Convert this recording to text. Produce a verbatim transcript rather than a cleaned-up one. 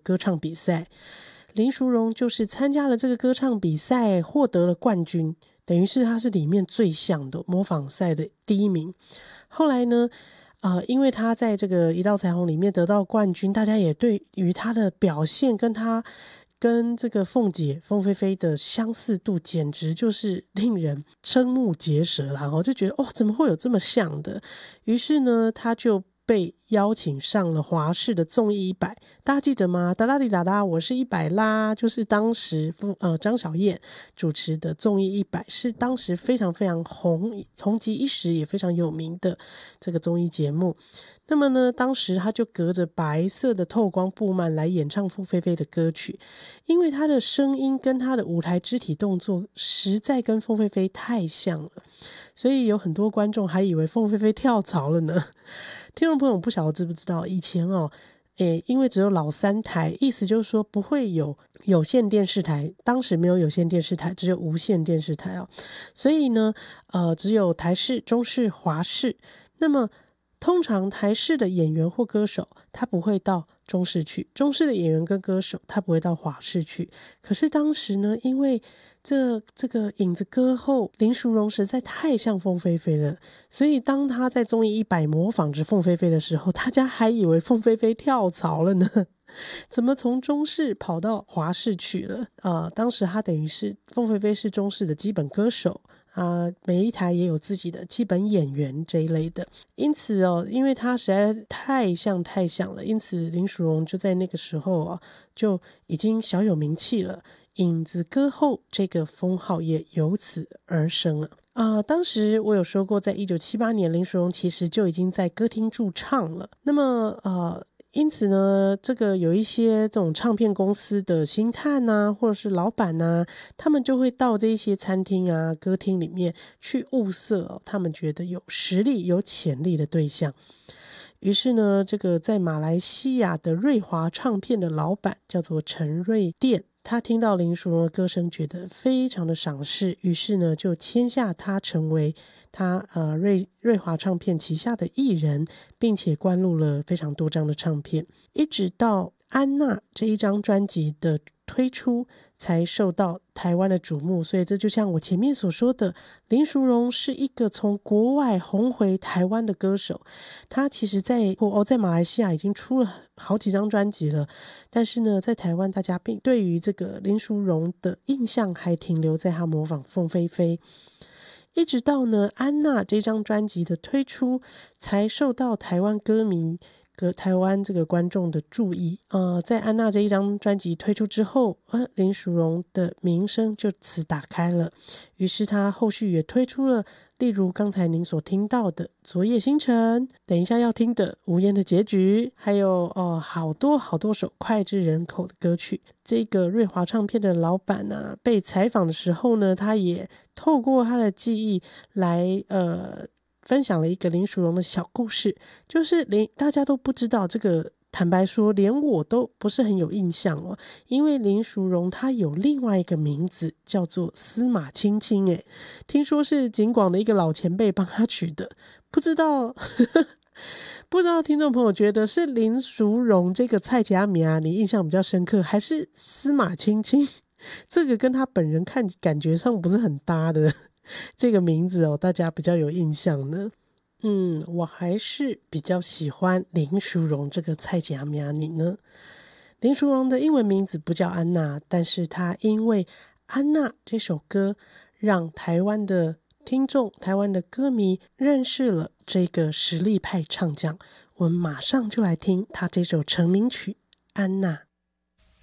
歌唱比赛，林淑荣就是参加了这个歌唱比赛，获得了冠军，等于是他是里面最像的模仿赛的第一名。后来呢呃，因为他在这个一道彩虹里面得到冠军，大家也对于他的表现跟他跟这个凤姐凤飞飞的相似度简直就是令人瞠目结舌，然后就觉得哦，怎么会有这么像的。于是呢他就被邀请上了华视的综艺一百，大家记得吗？哒啦哩哒哒，我是一百啦，就是当时呃张小燕主持的综艺一百，是当时非常非常红红极一时也非常有名的这个综艺节目。那么呢当时他就隔着白色的透光布幔来演唱凤飞飞的歌曲，因为他的声音跟他的舞台肢体动作实在跟凤飞飞太像了，所以有很多观众还以为凤飞飞跳槽了呢。听众朋友不晓得知不知道，以前哦诶，因为只有老三台，意思就是说不会有有线电视台，当时没有有线电视台，只有无线电视台哦，所以呢呃，只有台视、中视、华视。那么通常台视的演员或歌手他不会到中视去，中视的演员跟歌手他不会到华视去。可是当时呢因为这这个影子歌后林淑荣实在太像凤飞飞了，所以当他在综艺一百模仿着凤飞飞的时候，大家还以为凤飞飞跳槽了呢，怎么从中视跑到华视去了？呃，当时他等于是凤飞飞是中视的基本歌手啊、呃，每一台也有自己的基本演员这一类的，因此哦，因为他实在太像太像了，因此林淑荣就在那个时候哦，就已经小有名气了，影子歌后这个封号也由此而生了。啊、呃，当时我有说过，在一九七八年，林淑荣其实就已经在歌厅驻唱了。那么，呃。因此呢这个有一些这种唱片公司的星探啊或者是老板啊，他们就会到这些餐厅啊歌厅里面去物色、哦、他们觉得有实力有潜力的对象。于是呢这个在马来西亚的瑞华唱片的老板叫做陈瑞店，他听到林淑荣的歌声觉得非常的赏识，于是呢就签下他成为他呃瑞瑞华唱片旗下的艺人，并且灌录了非常多张的唱片，一直到安娜这一张专辑的推出才受到台湾的瞩目。所以这就像我前面所说的，林淑荣是一个从国外红回台湾的歌手，他其实在哦在马来西亚已经出了好几张专辑了，但是呢在台湾大家并对于这个林淑荣的印象还停留在他模仿凤飞飞，一直到呢安娜这张专辑的推出才受到台湾歌迷和台湾这个观众的注意。呃，在安娜这一张专辑推出之后，呃，林淑荣的名声就此打开了，于是她后续也推出了例如刚才您所听到的昨夜星辰，等一下要听的无言的结局，还有哦好多好多首脍炙人口的歌曲。这个瑞华唱片的老板啊被采访的时候呢，他也透过他的记忆来呃分享了一个林淑荣的小故事，就是林大家都不知道这个，坦白说连我都不是很有印象哦，因为林淑荣她有另外一个名字叫做司马青青，诶，听说是警广的一个老前辈帮她取的，不知道不知道听众朋友觉得是林淑荣这个蔡佳米啊你印象比较深刻，还是司马青青这个跟她本人看感觉上不是很搭的这个名字哦，大家比较有印象呢？嗯，我还是比较喜欢林淑荣这个蔡佳米，你呢？林淑荣的英文名字不叫安娜，但是她因为安娜这首歌让台湾的听众台湾的歌迷认识了这个实力派唱将，我们马上就来听她这首成名曲安娜。